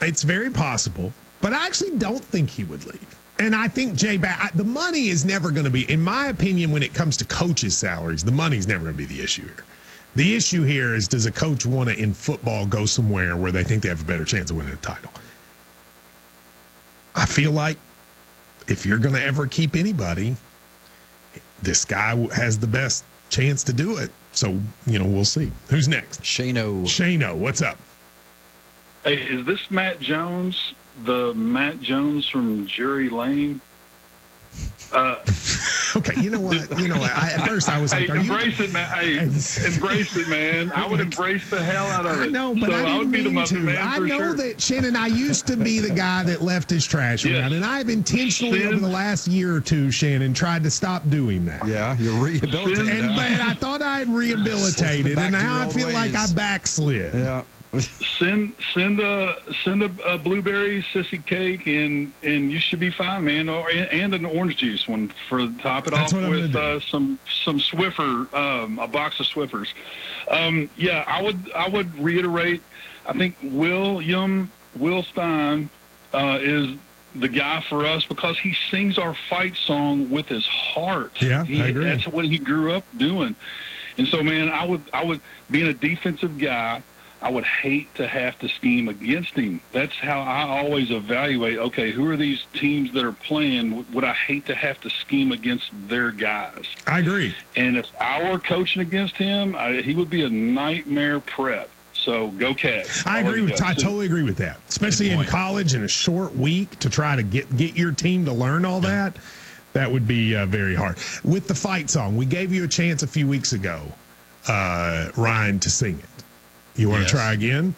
It's very possible, but I actually don't think he would leave. And I think the money is never going to be, in my opinion, when it comes to coaches' salaries, the money's never going to be the issue here. The issue here is, does a coach want to, in football, go somewhere where they think they have a better chance of winning a title? I feel like if you're going to ever keep anybody, this guy has the best chance to do it. So, we'll see. Who's next? Shano, what's up? Hey, is this Matt Jones, the Matt Jones from Drury Lane? Okay, you know what? At first I was like, embrace it, man. I would embrace the hell out of it. I know, but I didn't mean to. I know that, Shannon, I used to be the guy that left his trash around, and I've intentionally over the last year or two, Shannon, tried to stop doing that. Yeah, you're rehabilitated. But I thought I had rehabilitated, and now I feel like I backslid. Yeah. Send a blueberry sissy cake and you should be fine, man. And an orange juice one for top it off with some Swiffer, a box of Swiffers. I would reiterate. I think Will Stein is the guy for us because he sings our fight song with his heart. Yeah, I agree. That's what he grew up doing. And so, man, I would being a defensive guy, I would hate to have to scheme against him. That's how I always evaluate, okay, who are these teams that are playing? Would I hate to have to scheme against their guys? I agree. And if I were coaching against him, he would be a nightmare prep. So go Cats. I totally agree with that, especially in college in a short week to try to get your team to learn all that. That would be very hard. With the fight song, we gave you a chance a few weeks ago, Ryan, to sing it. You want to try again?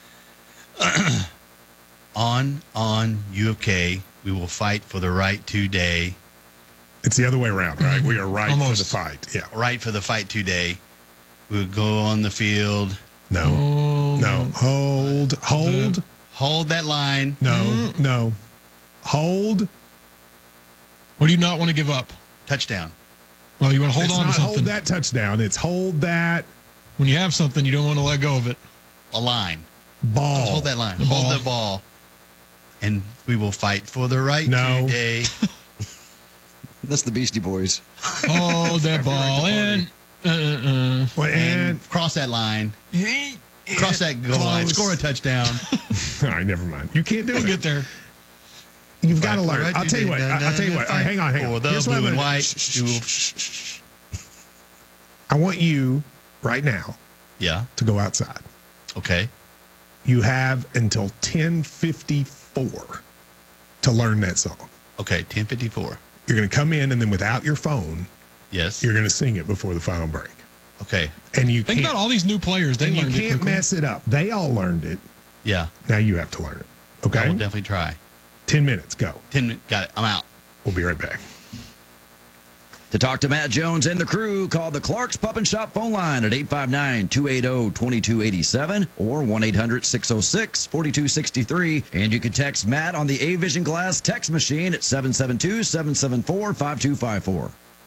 On UFK, we will fight for the right today. It's the other way around, right? We are right for the fight. Yeah. Right for the fight today. We'll go on the field. No. Hold. Hold that line. No. Hold. What do you not want to give up? Touchdown. Well, you want to hold on to something. Hold that touchdown. It's hold that. When you have something, you don't want to let go of it. A line. Ball. Just hold that line. Hold the ball. And we will fight for the right today. That's the Beastie Boys. Hold that ball. And cross that line. Cross that goal line. Score a touchdown. All right, never mind. You can't do it. Get there. You've got to learn. I'll tell you what. All right, hang on. For the blue and white. I want you right now to go outside. Okay. You have until 10:54 to learn that song. Okay, 10:54. You're going to come in, and then without your phone, yes, you're going to sing it before the final break. Okay. And you think about all these new players. They learned it. You can't mess it up. They all learned it. Yeah. Now you have to learn it. Okay. I will definitely try. 10 minutes. Go. 10 minutes. Got it. I'm out. We'll be right back. To talk to Matt Jones and the crew, call the Clark's Pub and Shop phone line at 859-280-2287 or 1-800-606-4263. And you can text Matt on the A-Vision Glass text machine at 772-774-5254.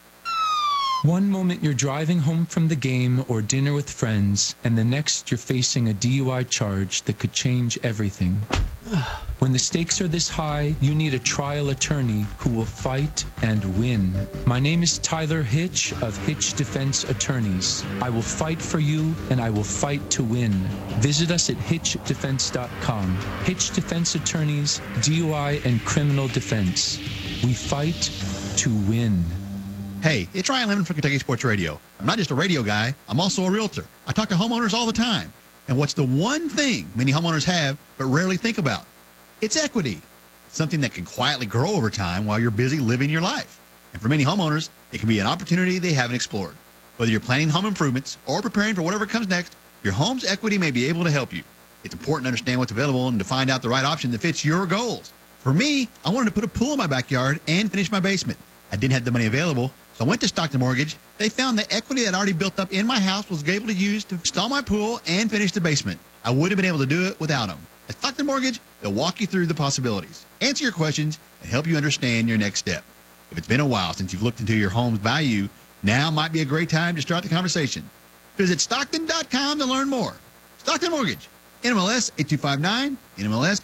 One moment you're driving home from the game or dinner with friends, and the next you're facing a DUI charge that could change everything. When the stakes are this high, you need a trial attorney who will fight and win. My name is Tyler Hitch of Hitch Defense Attorneys. I will fight for you, and I will fight to win. Visit us at hitchdefense.com. Hitch Defense Attorneys, DUI and criminal defense. We fight to win. Hey, it's Ryan Lemon from Kentucky Sports Radio. I'm not just a radio guy, I'm also a realtor. I talk to homeowners all the time. And what's the one thing many homeowners have but rarely think about? It's equity. It's something that can quietly grow over time while you're busy living your life. And for many homeowners, it can be an opportunity they haven't explored. Whether you're planning home improvements or preparing for whatever comes next, your home's equity may be able to help you. It's important to understand what's available and to find out the right option that fits your goals. For me, I wanted to put a pool in my backyard and finish my basement. I didn't have the money available, so I went to Stockton Mortgage. They found the equity that I'd already built up in my house was able to use to install my pool and finish the basement. I wouldn't have been able to do it without them. At Stockton Mortgage, they'll walk you through the possibilities, answer your questions, and help you understand your next step. If it's been a while since you've looked into your home's value, now might be a great time to start the conversation. Visit Stockton.com to learn more. Stockton Mortgage, NMLS 8259, NMLS